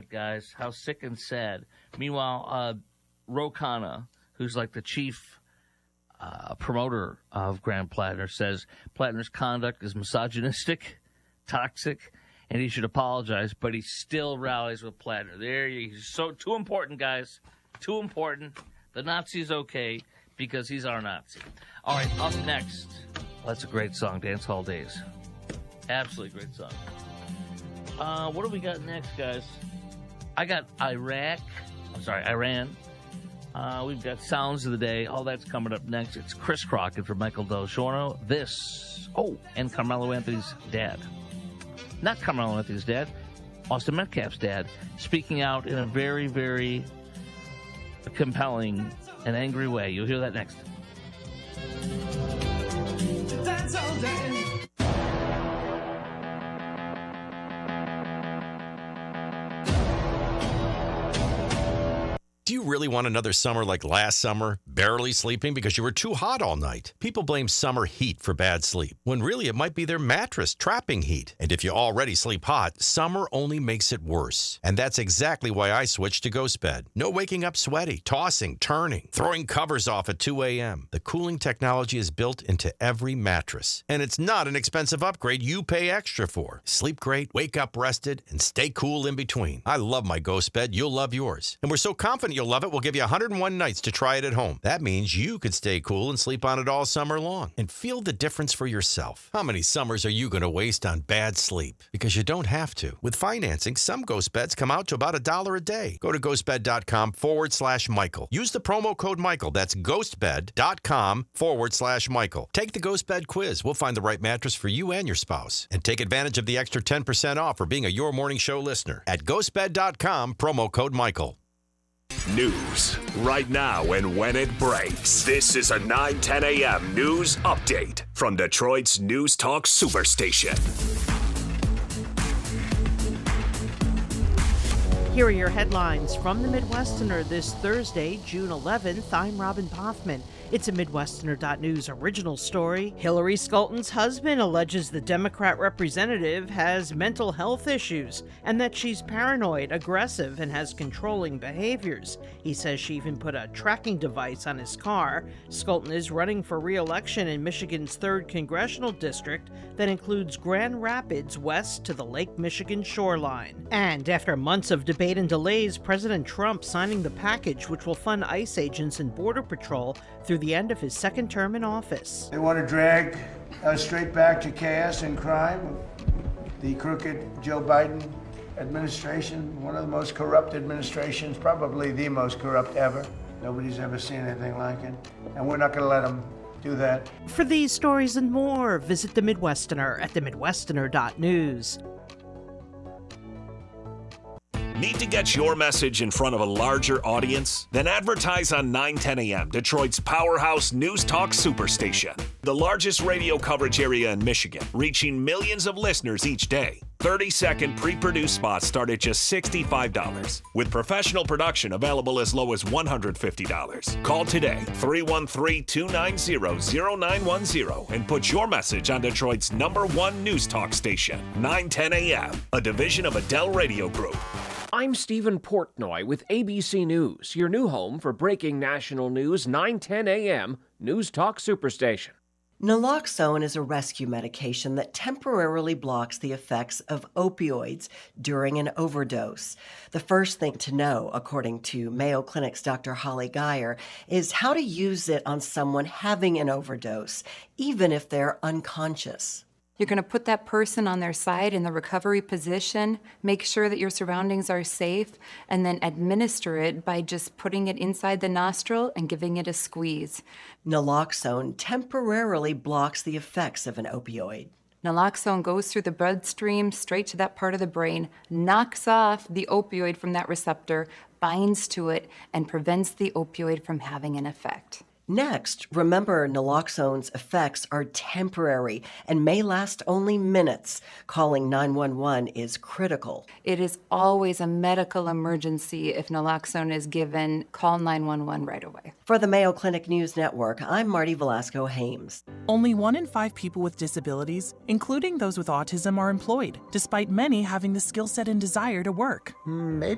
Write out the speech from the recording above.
guys. How sick and sad. Meanwhile, Ro Khanna, who's like the chief promoter of Graham Plattner, says Plattner's conduct is misogynistic, toxic, and he should apologize, but he still rallies with Plattner. He's so too important, guys. Too important. The Nazi's okay because he's our Nazi. All right, up next. That's a great song, Dance Hall Days. Absolutely great song. What do we got next, guys? I got Iran. We've got Sounds of the Day. All that's coming up next. It's Chris Crockett for Michael Del Giorno. And Carmelo Anthony's dad. Not Carmelo Anthony's dad, Austin Metcalf's dad, speaking out in a very, very compelling and angry way. You'll hear that next. That's all day. Do you really want another summer like last summer, barely sleeping because you were too hot all night? People blame summer heat for bad sleep, when really it might be their mattress trapping heat. And if you already sleep hot, summer only makes it worse. And that's exactly why I switched to GhostBed. No waking up sweaty, tossing, turning, throwing covers off at 2 a.m. The cooling technology is built into every mattress. And it's not an expensive upgrade you pay extra for. Sleep great, wake up rested, and stay cool in between. I love my GhostBed. You'll love yours. And we're so confident you'll love it, we'll give you 101 nights to try it at home. That means you could stay cool and sleep on it all summer long and feel the difference for yourself. How many summers are you going to waste on bad sleep? Because you don't have to. With financing, some Ghost Beds come out to about $1 a day. Go to ghostbed.com/Michael. Use the promo code Michael. That's ghostbed.com/Michael. Take the Ghost Bed quiz. We'll find the right mattress for you and your spouse. And take advantage of the extra 10% off for being a Your Morning Show listener at ghostbed.com, promo code Michael. News right now and when it breaks. This is a 9:10 a.m. news update from Detroit's News Talk Superstation. Here are your headlines from the Midwesterner this Thursday, June 11th. I'm Robin Poffman. It's a Midwesterner.news original story. Hillary Skelton's husband alleges the Democrat representative has mental health issues and that she's paranoid, aggressive, and has controlling behaviors. He says she even put a tracking device on his car. Skelton is running for re-election in Michigan's 3rd congressional district that includes Grand Rapids west to the Lake Michigan shoreline. And after months of debate and delays, President Trump signing the package which will fund ICE agents and Border Patrol through the end of his second term in office. They want to drag us straight back to chaos and crime. The crooked Joe Biden administration, one of the most corrupt administrations, probably the most corrupt ever. Nobody's ever seen anything like it. And we're not going to let them do that. For these stories and more, visit The Midwesterner at themidwesterner.news. Need to get your message in front of a larger audience? Then advertise on 910 a.m., Detroit's powerhouse news talk superstation. The largest radio coverage area in Michigan, reaching millions of listeners each day. 30-second pre-produced spots start at just $65, with professional production available as low as $150. Call today, 313-290-0910, and put your message on Detroit's #1 news talk station, 910 a.m., a division of Adele Radio Group. I'm Stephen Portnoy with ABC News, your new home for breaking national news, 9:10 a.m. News Talk Superstation. Naloxone is a rescue medication that temporarily blocks the effects of opioids during an overdose. The first thing to know, according to Mayo Clinic's Dr. Holly Geyer, is how to use it on someone having an overdose, even if they're unconscious. You're going to put that person on their side in the recovery position, make sure that your surroundings are safe, and then administer it by just putting it inside the nostril and giving it a squeeze. Naloxone temporarily blocks the effects of an opioid. Naloxone goes through the bloodstream straight to that part of the brain, knocks off the opioid from that receptor, binds to it, and prevents the opioid from having an effect. Next, remember naloxone's effects are temporary and may last only minutes. Calling 911 is critical. It is always a medical emergency if naloxone is given. Call 911 right away. For the Mayo Clinic News Network, I'm Marty Velasco-Hames. Only 1 in 5 people with disabilities, including those with autism, are employed, despite many having the skill set and desire to work. Maybe